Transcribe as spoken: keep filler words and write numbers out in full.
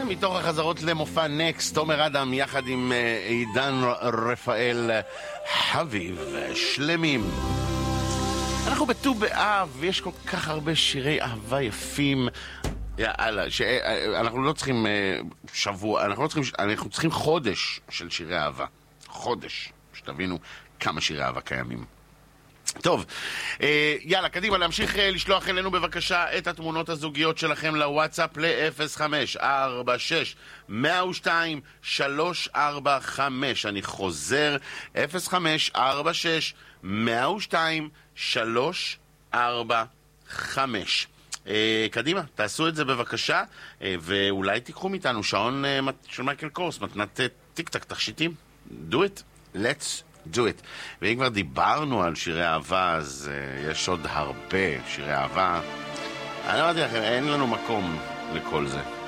מתוך החזרות למופע נקסט, תומר אדם יחד עם עידן רפאל, חביב, שלמים. אנחנו בט"ו באב, ויש כל כך הרבה שירי אהבה יפים. יאללה, שאנחנו לא צריכים שבוע, אנחנו לא צריכים, אנחנו צריכים חודש של שירי אהבה. חודש, שתבינו כמה שירי אהבה קיימים. טוב, יאללה, קדימה, להמשיך לשלוח אלינו בבקשה את התמונות הזוגיות שלכם לוואטסאפ ל-אפס חמש ארבע שש מאה ושתיים שלוש ארבע חמש. אני חוזר, אפס חמש ארבע שש מאה ושתיים שלוש ארבע חמש. קדימה, תעשו את זה בבקשה, ואולי תיקחו מאיתנו שעון של מייקל קורס, מתנת טיק טק תכשיטים. Do it, let's do it. ואם כבר דיברנו על שירי אהבה, אז uh, יש עוד הרבה שירי אהבה. אני לא יודעת לכם, אין לנו מקום לכל זה.